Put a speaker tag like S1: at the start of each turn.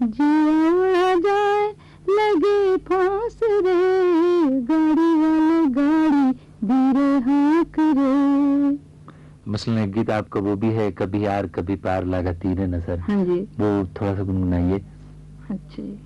S1: जिया उड़ा जाए लगे फांस रे, गाड़ी वाले गाड़ी धीरे हाँक रे।
S2: मसलन एक गीत आपका वो भी है, कभी यार कभी पार लगा तीरे नजर।
S1: हाँ जी।
S2: वो थोड़ा सा गुनगुनाइए।
S1: अच्छा जी।